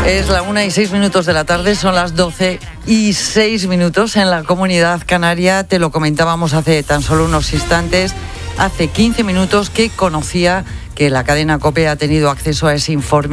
Es la 1:06 de la tarde, son las 12:06 en la Comunidad Canaria. Te lo comentábamos hace tan solo unos instantes, hace 15 minutos que conocía que la cadena COPE ha tenido acceso a ese informe